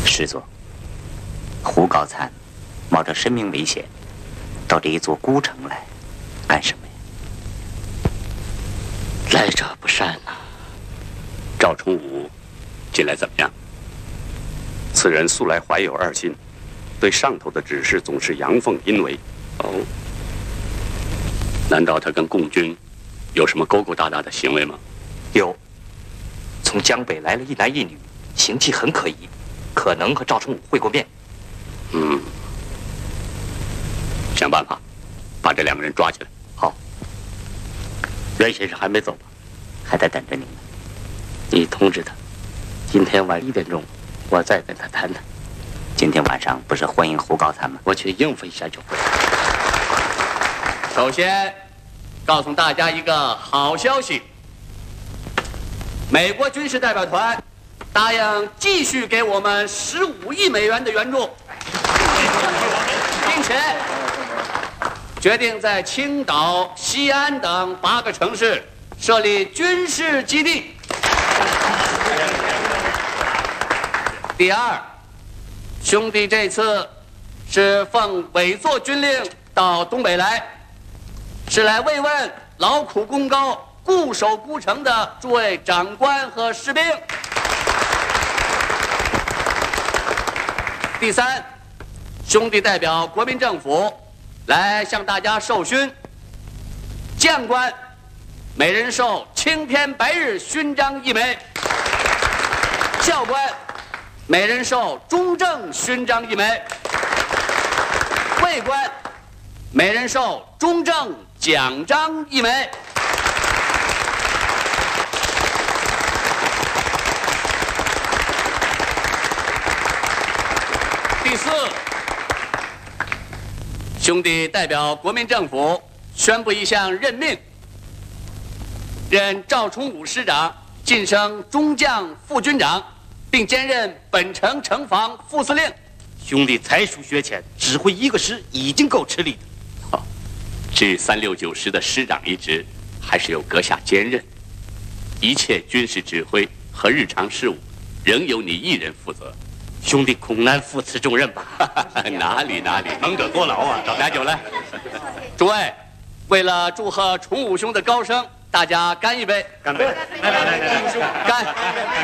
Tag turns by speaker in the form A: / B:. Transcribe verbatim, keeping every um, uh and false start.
A: 师座，胡高参冒着生命危险到这一座孤城来，干什么呀？
B: 来者不善呐、啊！
C: 赵崇武近来怎么样？此人素来怀有二心，对上头的指示总是阳奉阴违。哦，难道他跟共军有什么勾勾搭搭的行为吗？
D: 有，从江北来了一男一女，形迹很可疑，可能和赵崇武会过面。
C: 嗯，想办法把这两个人抓起来。
D: 好。袁先生还没走吧？
A: 还在等着你呢。
D: 你通知他，今天晚一点钟，我再跟他谈谈。
A: 今天晚上不是欢迎胡高参吗？
D: 我去应付一下就会。
B: 首先，告诉大家一个好消息。美国军事代表团答应继续给我们十五亿美元的援助，并且决定在青岛、西安等八个城市设立军事基地。第二，兄弟这次是奉委座军令到东北来，是来慰问劳苦功高、固守孤城的诸位长官和士兵。第三，兄弟代表国民政府来向大家授勋，将官每人授青天白日勋章一枚，校官每人授中正勋章一枚，尉官每人授中正奖章一枚。第四，兄弟代表国民政府宣布一项任命，任赵崇武师长晋升中将副军长，并兼任本城城防副司令。
D: 兄弟才疏学浅，指挥一个师已经够吃力的。
C: 好、哦，至于三六九师的师长一职，还是由阁下兼任。一切军事指挥和日常事务，仍由你一人负责。
D: 兄弟恐难负此重任吧？
C: 哪里哪里，
D: 能者多劳啊！
C: 找拿酒来。
B: 诸位，为了祝贺崇武兄的高升，大家干一杯！
D: 干杯！来来来来，
B: 干！